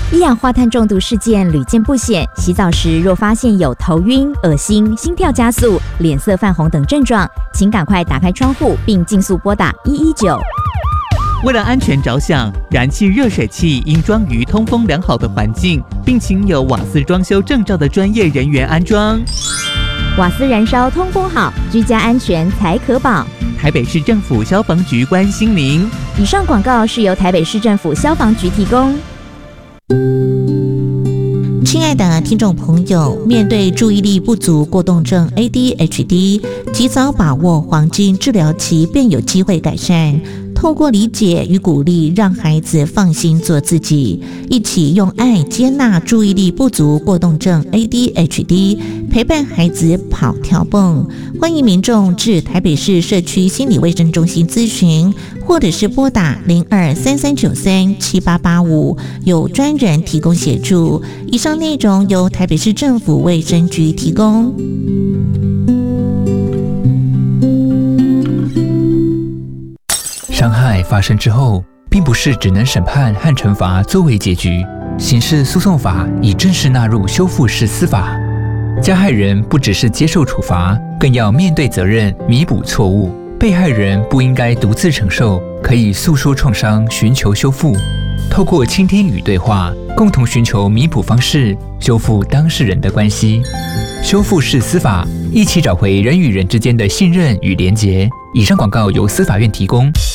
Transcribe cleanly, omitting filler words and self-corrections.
一氧化碳中毒事件屡见不鲜，洗澡时若发现有头晕、恶心、心跳加速、脸色泛红等症状，请赶快打开窗户并尽速拨打119。 为了安全着想，燃气热水器应装于通风良好的环境，并请有瓦斯装修证照的专业人员安装。 瓦斯燃烧通风好，居家安全才可保。 台北市政府消防局关心您。 以上广告是由台北市政府消防局提供。 亲爱的听众朋友，面对注意力不足过动症 ADHD， 及早把握黄金治疗期便有机会改善。透过理解与鼓励，让孩子放心做自己，一起用爱接纳注意力不足过动症 ADHD， 陪伴孩子跑跳蹦。欢迎民众至台北市社区心理卫生中心咨询，或者是拨打0233937885，有专人提供协助。以上内容由台北市政府卫生局提供。 伤害发生之后，并不是只能审判和惩罚作为结局。刑事诉讼法已正式纳入修复式司法，加害人不只是接受处罚，更要面对责任，弥补错误。被害人不应该独自承受，可以诉说创伤，寻求修复。透过倾听与对话，共同寻求弥补方式，修复当事人的关系。修复式司法，一起找回人与人之间的信任与连结。以上广告由司法院提供。